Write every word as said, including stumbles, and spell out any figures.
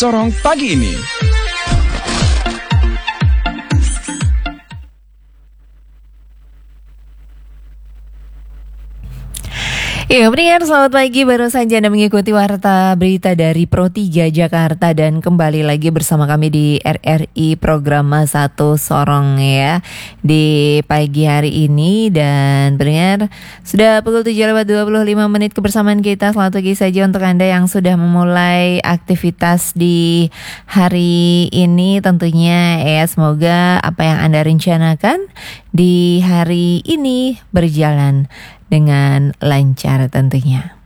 Sorong pagi ini. Ya, pendengar selamat pagi, baru saja Anda mengikuti Warta Berita dari Pro tiga Jakarta dan kembali lagi bersama kami di R R I program satu Sorong ya di pagi hari ini. Dan pendengar, sudah pukul tujuh lewat dua puluh lima menit kebersamaan kita. Selamat pagi saja untuk Anda yang sudah memulai aktivitas di hari ini tentunya ya. Semoga apa yang Anda rencanakan di hari ini berjalan dengan lancar tentunya.